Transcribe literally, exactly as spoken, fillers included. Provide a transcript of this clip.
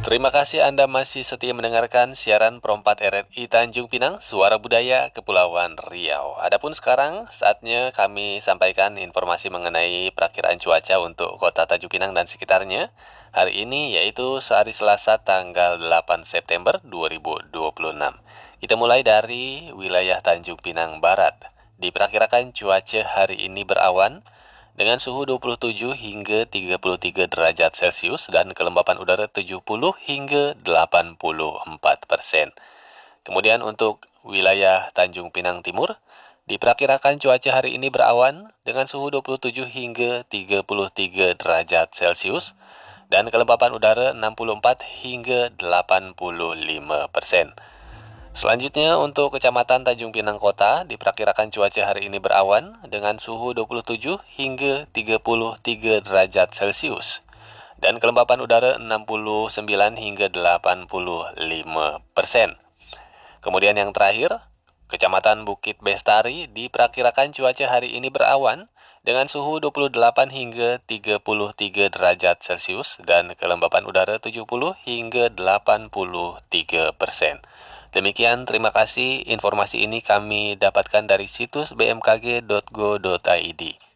Terima kasih Anda masih setia mendengarkan siaran Pro empat R R I Tanjung Pinang, Suara Budaya Kepulauan Riau. Adapun sekarang saatnya kami sampaikan informasi mengenai perakiraan cuaca untuk kota Tanjung Pinang dan sekitarnya. Hari ini yaitu hari Selasa tanggal delapan September dua ribu dua puluh enam. Kita mulai dari wilayah Tanjung Pinang Barat. Diperkirakan cuaca hari ini berawan dengan suhu dua puluh tujuh hingga tiga puluh tiga derajat Celcius dan kelembapan udara tujuh puluh hingga delapan puluh empat persen. Kemudian untuk wilayah Tanjung Pinang Timur, diperkirakan cuaca hari ini berawan dengan suhu dua puluh tujuh hingga tiga puluh tiga derajat Celcius dan kelembapan udara enam puluh empat hingga delapan puluh lima persen. Selanjutnya untuk Kecamatan Tanjung Pinang Kota, diperkirakan cuaca hari ini berawan dengan suhu dua puluh tujuh hingga tiga puluh tiga derajat Celcius dan kelembapan udara enam puluh sembilan hingga delapan puluh lima persen. Kemudian yang terakhir, Kecamatan Bukit Bestari, diperkirakan cuaca hari ini berawan dengan suhu dua puluh delapan hingga tiga puluh tiga derajat Celcius dan kelembapan udara tujuh puluh hingga delapan puluh tiga persen. Demikian, terima kasih. Informasi ini kami dapatkan dari situs b m k g dot go dot i d.